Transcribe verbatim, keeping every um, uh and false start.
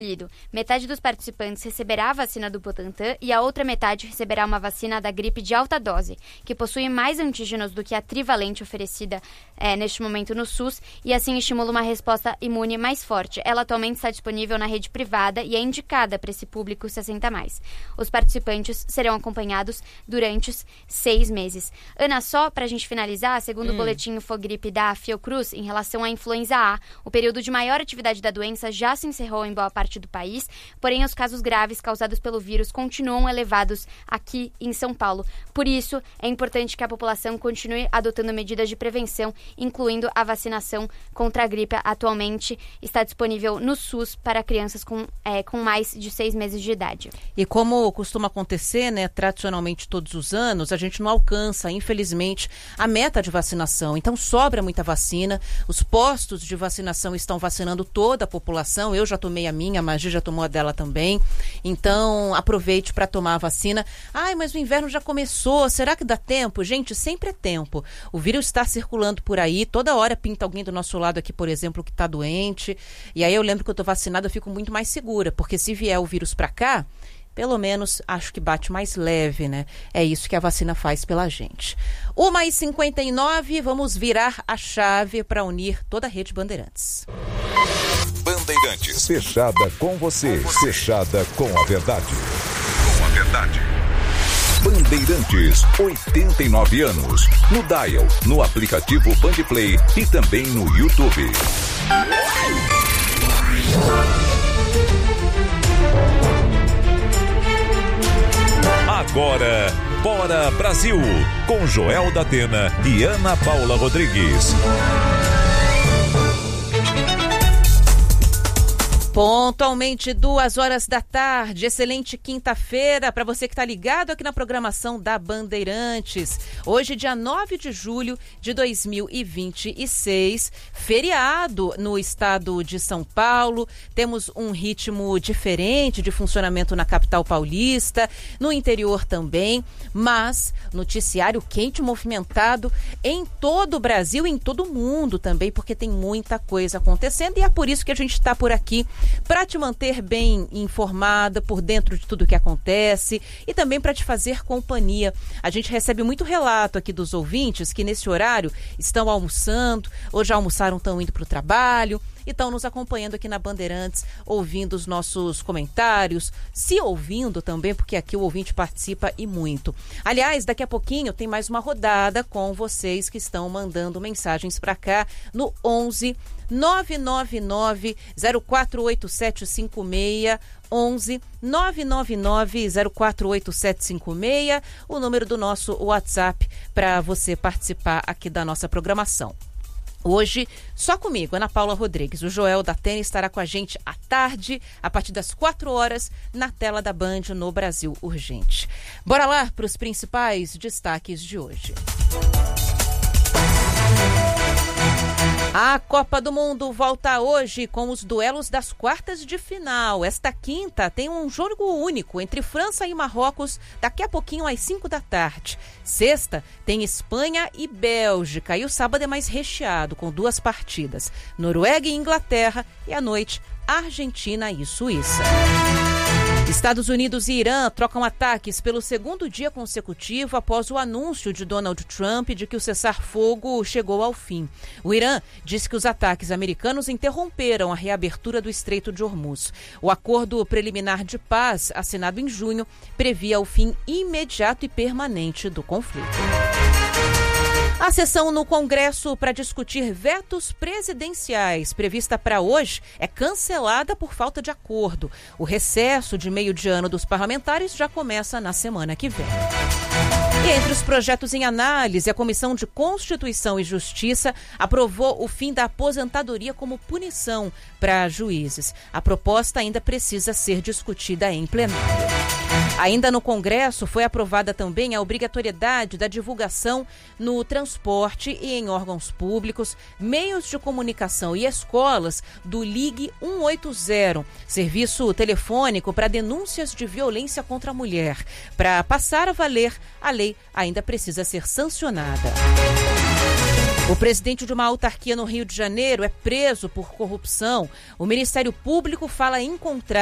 Metade dos participantes receberá a vacina do Butantan e a outra metade receberá uma vacina da gripe de alta dose, que possui mais antígenos do que a trivalente oferecida é, neste momento no SUS e assim estimula uma resposta imune mais forte. Ela atualmente está disponível na rede privada e é indicada para esse público sessenta mais. Os participantes serão acompanhados durante seis meses. Ana, só para a gente finalizar, segundo hum. o boletim Infogripe da Fiocruz, em relação à influenza A, o período de maior atividade da doença já se encerrou em boa parte do país, porém os casos graves causados pelo vírus continuam elevados aqui em São Paulo. Por isso, é importante que a população continue adotando medidas de prevenção, incluindo a vacinação contra a gripe. Atualmente está disponível no SUS para crianças com, é, com mais de seis meses de idade. E como costuma acontecer, né, tradicionalmente todos os anos, a gente não alcança, infelizmente, a meta de vacinação. Então sobra muita vacina, os postos de vacinação estão vacinando toda a população, eu já tomei a minha, a Magi já tomou a dela também, então aproveite para tomar a vacina. Ai, mas o inverno já começou, será que dá tempo? Gente, sempre é tempo. O vírus está circulando por aí, toda hora pinta alguém do nosso lado aqui, por exemplo, que está doente, e aí eu lembro que eu estou vacinada, eu fico muito mais segura, porque se vier o vírus para cá, pelo menos acho que bate mais leve, né? É isso que a vacina faz pela gente. uma e cinquenta e nove, vamos virar a chave para unir toda a rede Bandeirantes. Bandeirantes. Fechada com você. Fechada com a verdade. Com a verdade. Bandeirantes, oitenta e nove anos. No Dial, no aplicativo Bandplay e também no YouTube. Agora, Bora Brasil, com Joel da Atena e Ana Paula Rodrigues. Pontualmente duas horas da tarde, excelente quinta-feira para você que está ligado aqui na programação da Bandeirantes. Hoje, dia nove de julho de dois mil e vinte e seis, feriado no estado de São Paulo. Temos um ritmo diferente de funcionamento na capital paulista, no interior também, mas noticiário quente e movimentado em todo o Brasil e em todo o mundo também, porque tem muita coisa acontecendo e é por isso que a gente está por aqui, para te manter bem informada por dentro de tudo que acontece e também para te fazer companhia. A gente recebe muito relato aqui dos ouvintes que nesse horário estão almoçando ou já almoçaram, estão indo para o trabalho e estão nos acompanhando aqui na Bandeirantes, ouvindo os nossos comentários, se ouvindo também, porque aqui o ouvinte participa e muito. Aliás, daqui a pouquinho tem mais uma rodada com vocês que estão mandando mensagens para cá no onze nove nove nove zero quatro oito sete cinco seis, onze nove nove nove zero quatro oito sete cinco seis, o número do nosso WhatsApp para você participar aqui da nossa programação. Hoje, só comigo, Ana Paula Rodrigues. O Joel da Atena estará com a gente à tarde, a partir das quatro horas, na tela da Band no Brasil Urgente. Bora lá para os principais destaques de hoje. A Copa do Mundo volta hoje com os duelos das quartas de final. Esta quinta tem um jogo único entre França e Marrocos, daqui a pouquinho às cinco da tarde. Sexta tem Espanha e Bélgica e o sábado é mais recheado, com duas partidas. Noruega e Inglaterra e à noite Argentina e Suíça. Estados Unidos e Irã trocam ataques pelo segundo dia consecutivo após o anúncio de Donald Trump de que o cessar-fogo chegou ao fim. O Irã disse que os ataques americanos interromperam a reabertura do Estreito de Hormuz. O acordo preliminar de paz, assinado em junho, previa o fim imediato e permanente do conflito. A sessão no Congresso para discutir vetos presidenciais, prevista para hoje, é cancelada por falta de acordo. O recesso de meio de ano dos parlamentares já começa na semana que vem. E entre os projetos em análise, a Comissão de Constituição e Justiça aprovou o fim da aposentadoria como punição para juízes. A proposta ainda precisa ser discutida em plenário. Ainda no Congresso, foi aprovada também a obrigatoriedade da divulgação no transporte e em órgãos públicos, meios de comunicação e escolas do Ligue cento e oitenta, serviço telefônico para denúncias de violência contra a mulher. Para passar a valer, a lei ainda precisa ser sancionada. O presidente de uma autarquia no Rio de Janeiro é preso por corrupção. O Ministério Público fala em encontrar